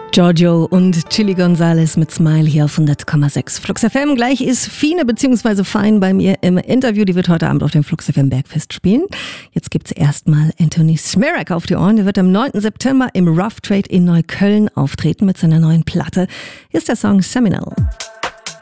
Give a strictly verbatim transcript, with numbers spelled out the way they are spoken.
Giorgio und Chili Gonzales mit Smile hier auf hundert Komma sechs. Flux F M. Gleich ist Fine bzw. Fein bei mir im Interview. Die wird heute Abend auf dem Flux F M Bergfest spielen. Jetzt gibt's erstmal Anthony Smirak auf die Ohren. Der wird am neunten September im Rough Trade in Neukölln auftreten mit seiner neuen Platte. Hier ist der Song Seminal.